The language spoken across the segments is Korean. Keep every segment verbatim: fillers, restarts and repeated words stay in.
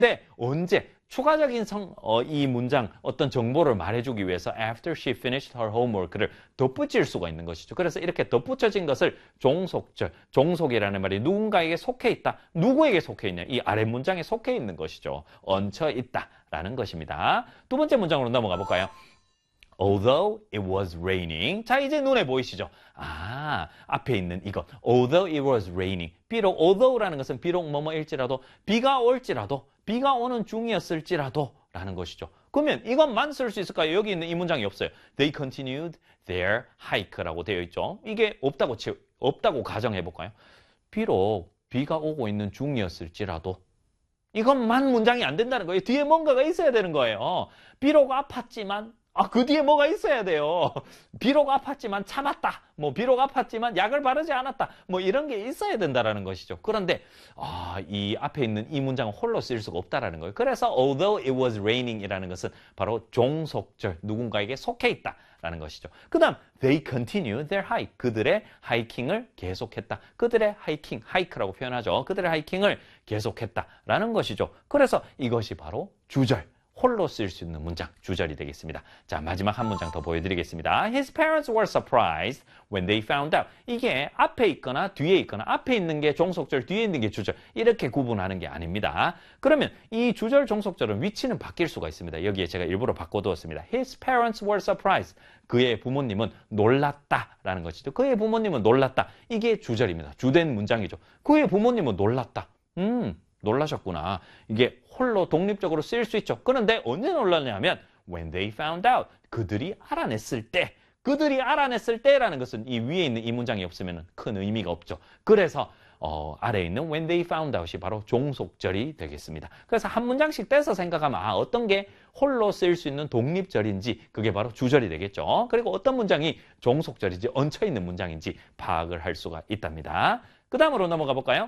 근데 언제? 추가적인 성, 어, 이 문장 어떤 정보를 말해주기 위해서 after she finished her homework를 덧붙일 수가 있는 것이죠. 그래서 이렇게 덧붙여진 것을 종속절, 종속이라는 말이 누군가에게 속해 있다. 누구에게 속해 있냐? 이 아래 문장에 속해 있는 것이죠. 얹혀 있다라는 것입니다. 두 번째 문장으로 넘어가 볼까요? Although it was raining. 자, 이제 눈에 보이시죠? 아, 앞에 있는 이것. Although it was raining. 비록 although라는 것은 비록 뭐뭐일지라도, 비가 올지라도, 비가 오는 중이었을지라도 라는 것이죠. 그러면 이것만 쓸 수 있을까요? 여기 있는 이 문장이 없어요. They continued their hike라고 되어 있죠. 이게 없다고, 치, 없다고 가정해 볼까요? 비록 비가 오고 있는 중이었을지라도 이것만 문장이 안 된다는 거예요. 뒤에 뭔가가 있어야 되는 거예요. 비록 아팠지만 아, 그 뒤에 뭐가 있어야 돼요. 비록 아팠지만 참았다. 뭐 비록 아팠지만 약을 바르지 않았다. 뭐 이런 게 있어야 된다라는 것이죠. 그런데 아, 이 앞에 있는 이 문장은 홀로 쓸 수가 없다라는 거예요. 그래서 although it was raining이라는 것은 바로 종속절, 누군가에게 속해 있다라는 것이죠. 그다음 they continued their hike. 그들의 하이킹을 계속했다. 그들의 하이킹, 하이크라고 표현하죠. 그들의 하이킹을 계속했다라는 것이죠. 그래서 이것이 바로 주절. 홀로 쓸 수 있는 문장, 주절이 되겠습니다. 자, 마지막 한 문장 더 보여드리겠습니다. His parents were surprised when they found out. 이게 앞에 있거나 뒤에 있거나 앞에 있는 게 종속절, 뒤에 있는 게 주절. 이렇게 구분하는 게 아닙니다. 그러면 이 주절, 종속절은 위치는 바뀔 수가 있습니다. 여기에 제가 일부러 바꿔두었습니다. His parents were surprised. 그의 부모님은 놀랐다라는 것이죠. 그의 부모님은 놀랐다. 이게 주절입니다. 주된 문장이죠. 그의 부모님은 놀랐다. 음... 놀라셨구나. 이게 홀로 독립적으로 쓰일 수 있죠. 그런데 언제 놀랐냐면 when they found out. 그들이 알아냈을 때. 그들이 알아냈을 때라는 것은 이 위에 있는 이 문장이 없으면 큰 의미가 없죠. 그래서 어, 아래에 있는 when they found out이 바로 종속절이 되겠습니다. 그래서 한 문장씩 떼서 생각하면 아, 어떤 게 홀로 쓰일 수 있는 독립절인지 그게 바로 주절이 되겠죠. 그리고 어떤 문장이 종속절인지 얹혀있는 문장인지 파악을 할 수가 있답니다. 그 다음으로 넘어가 볼까요?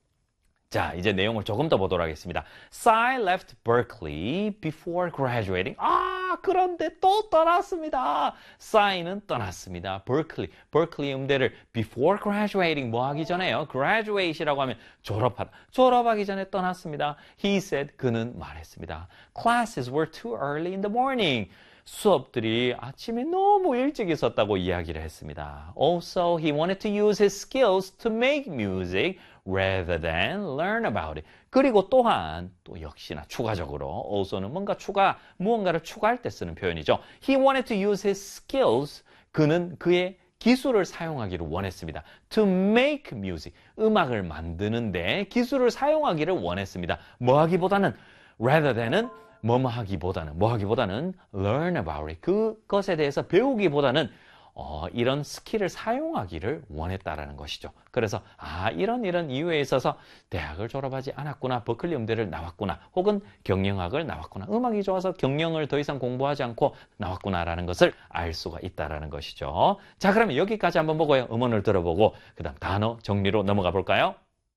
자, 이제 내용을 조금 더 보도록 하겠습니다. Cy left Berkeley before graduating. 아, 그런데 또 떠났습니다. Cy는 떠났습니다. Berkeley, Berkeley 음대를 before graduating 뭐 하기 전에요? graduate이라고 하면 졸업하다. 졸업하기 전에 떠났습니다. He said, 그는 말했습니다. Classes were too early in the morning. 수업들이 아침에 너무 일찍 있었다고 이야기를 했습니다. Also, he wanted to use his skills to make music rather than learn about it. 그리고 또한 또 역시나 추가적으로 also는 뭔가 추가, 무언가를 추가할 때 쓰는 표현이죠. He wanted to use his skills. 그는 그의 기술을 사용하기를 원했습니다. To make music. 음악을 만드는데 기술을 사용하기를 원했습니다. 뭐 하기보다는 rather than은 뭐뭐 하기보다는, 뭐 하기보다는 learn about it. 그것에 대해서 배우기보다는 어, 이런 스킬을 사용하기를 원했다라는 것이죠. 그래서 아, 이런 이런 이유에 있어서 대학을 졸업하지 않았구나, 버클리 음대를 나왔구나, 혹은 경영학을 나왔구나, 음악이 좋아서 경영을 더 이상 공부하지 않고 나왔구나라는 것을 알 수가 있다라는 것이죠. 자, 그러면 여기까지 한번 보고요. 음원을 들어보고 그 다음 단어 정리로 넘어가 볼까요?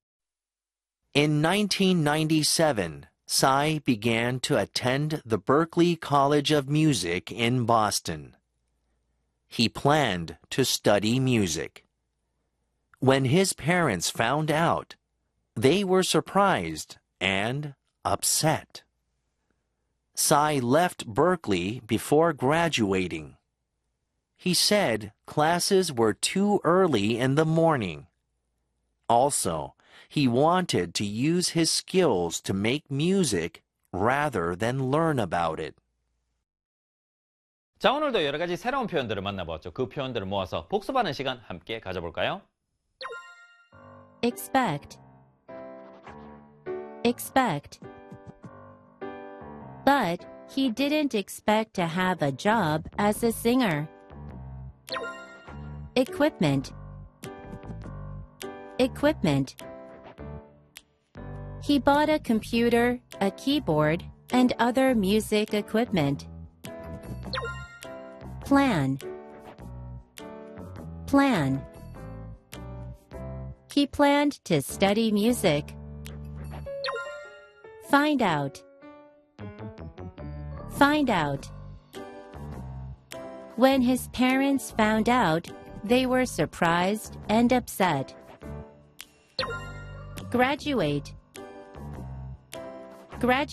In nineteen ninety-seven, Cy began to attend the Berklee College of Music in Boston. He planned to study music. When his parents found out, they were surprised and upset. Cy left Berkeley before graduating. He said classes were too early in the morning. Also, he wanted to use his skills to make music rather than learn about it. 자, 오늘도 여러 가지 새로운 표현들을 만나보았죠. 그 표현들을 모아서 복습하는 시간 함께 가져볼까요? expect, expect. But he didn't expect to have a job as a singer. Equipment, equipment. He bought a computer, a keyboard, and other music equipment. Plan, plan. He planned to study music. Find out, find out. When his parents found out, they were surprised and upset. Graduate, Graduate